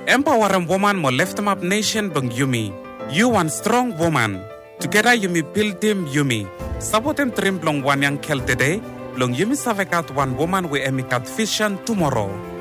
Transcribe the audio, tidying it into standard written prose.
Empower a woman mo lift up nation bang Yumi. You one strong woman. Together Yumi build him Yumi. Support him trim blong one young kel today. Blong Yumi savekat one woman we emikat vision tomorrow.